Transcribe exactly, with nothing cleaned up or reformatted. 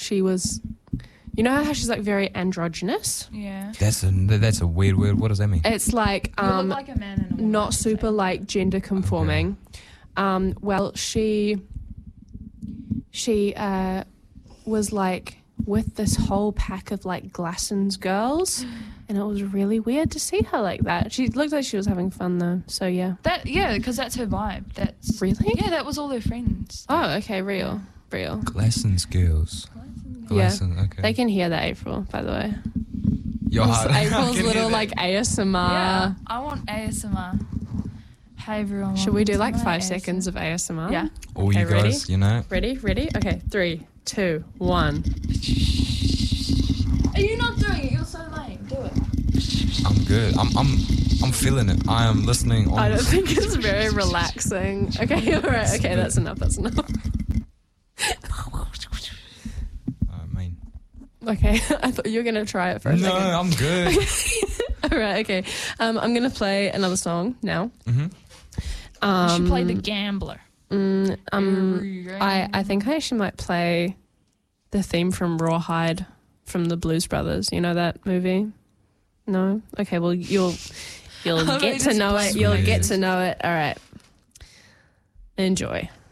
she was, you know how she's like very androgynous? Yeah. That's a that's a weird word. What does that mean? It's like You um, look like a man and a woman. not super like gender conforming. Um, well, she she uh, was like with this whole pack of like Glassons girls, and it was really weird to see her like that. She looked like she was having fun though, so yeah. That yeah, because that's her vibe. That's Really? Yeah, that was all their friends. Oh, okay, real, real. Glassons girls. Yeah. Glassons, okay. They can hear that, April, by the way. Your It's heart. April's little like A S M R. Yeah, I want A S M R. Hey everyone. Should we do welcome like to my five A S M R. seconds of A S M R? Yeah. All Okay, you guys, ready? you know. Ready? Ready? Okay, three, two, one. Are you not doing it? You're so lame. Do it. I'm good. I'm I'm I'm feeling it. I am listening on. I don't think it's very relaxing. Okay, all right. Okay, that's enough. That's enough. I mean. Okay, I thought you were gonna try it for a No, second. I'm good. All right. Okay. Um, I'm gonna play another song now. hmm Um, You should play The Gambler. mm, um, I I think I actually might play the theme from Rawhide from the Blues Brothers. You know that movie? No. Okay. Well, you'll you'll Oh, get it to is know it. Blues You'll get Brothers. to know it. All right. Enjoy.